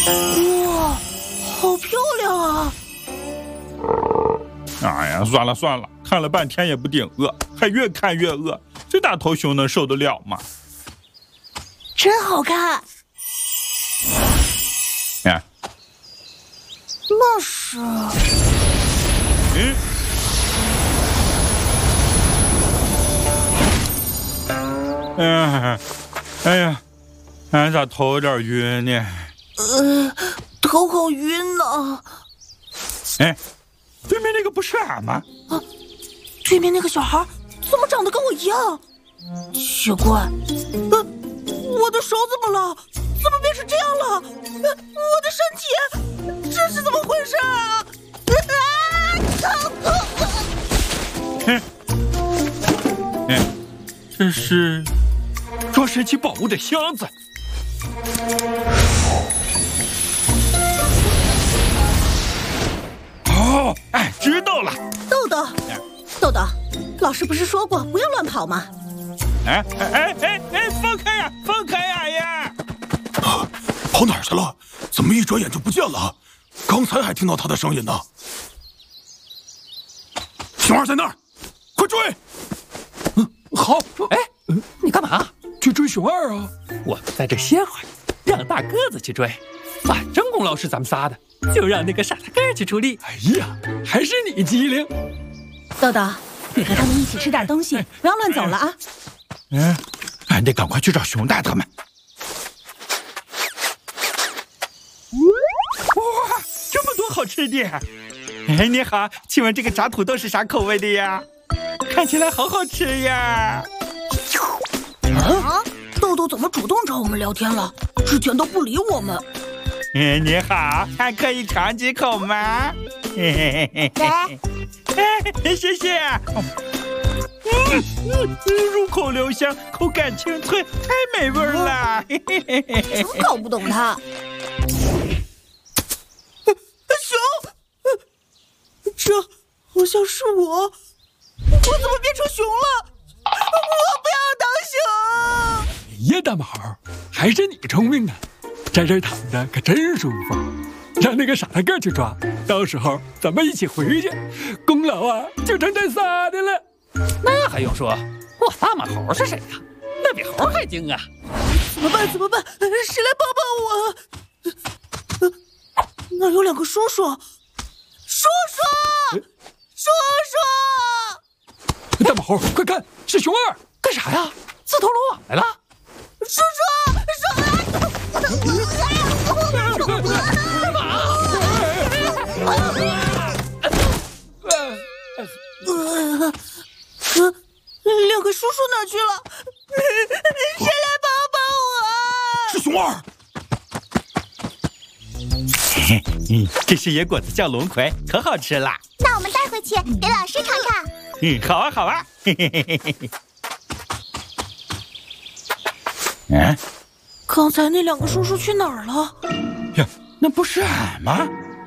哇，好漂亮啊！ 哎呀，算了算了，看了半天也不顶饿，还越看越饿。这大头熊能受得了吗？ 真好看。 哎， 那是…… 哎呀，俺咋头有点晕呢？ 头好晕呢。 哎，对面那个不是俺吗？ 啊，对面那个小孩怎么长得跟我一样？奇怪，我的手怎么了？怎么变成这样了？我的身体，这是怎么回事啊？ 这是装神奇宝物的箱子。哦，哎，知道了。 豆豆，老师不是说过不要乱跑吗？ 哎，放开呀，放开呀！ 跑哪儿去了？怎么一转眼就不见了？刚才还听到他的声音呢。熊二在那儿，快追！ 好。哎，你干嘛？去追熊二啊！我们在这歇会儿，让大个子去追。反正功劳是咱们仨的，就让那个傻大个去出力。哎呀，还是你机灵。 豆豆，你和他们一起吃点东西，不要乱走了啊！ 俺得赶快去找熊大他们。哇，这么多好吃的！哎，你好，请问这个炸土豆是啥口味的呀？看起来好好吃呀！ 啊，豆豆怎么主动找我们聊天了？之前都不理我们。 你好，还可以尝几口吗？谢谢。入口留香，口感清脆，太美味了。 真搞不懂它。熊，这好像是我怎么变成熊了？我不要当熊！ 哎呀，大毛，还是你聪明啊！在这儿躺着可真舒服，让那个傻大个去抓，到时候咱们一起回去，功劳啊就成咱仨的了。 那还用说？我大马猴是谁呀？那比猴还精啊！ 怎么办？谁来帮帮我？那有两个叔叔。 大毛，快看，是熊二！ 干啥呀？自投罗网来了！ 叔两个叔叔哪去了？谁来帮帮我？ 是熊二。 这是野果子叫龙葵，可好吃了。 那我们带回去给老师尝尝。 好啊。 刚才那两个叔叔去哪儿了？ 呀，那不是俺吗？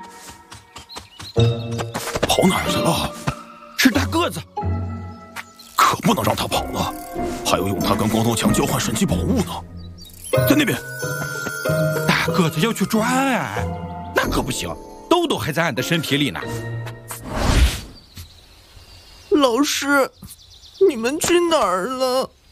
跑哪儿去了？ 是大个子。 可不能让他跑了，还要用他跟光头强交换神奇宝物呢。在那边。 大个子要去抓俺，那可不行，豆豆还在俺的身体里呢。 老师，你们去哪儿了？